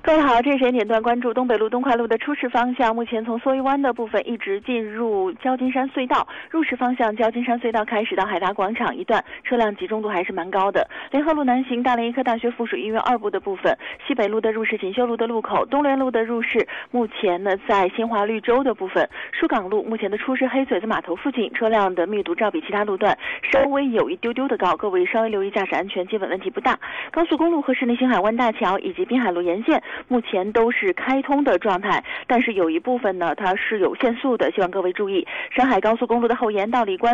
各位好，这是点段关注东北路东快路的出事方向。目前从梭鱼湾的部分一直进入焦金山隧道，入市方向焦金山隧道开始到海达广场一段，车辆集中度还是蛮高的。联合路南行大连医科大学附属医院2部的部分，西北路的入市锦绣路的路口，东联路的入市目前呢在新华绿洲的部分，疏港路目前的出事黑嘴子码头附近，车辆的密度照比其他路段稍微有一丢丢的高，各位稍微留意驾驶安全，基本问题不大。高速公路和市内新海湾大桥以及滨海路沿线目前都是开通的状态，但是有一部分呢它是有限速的，希望各位注意。山海高速公路的后沿到李关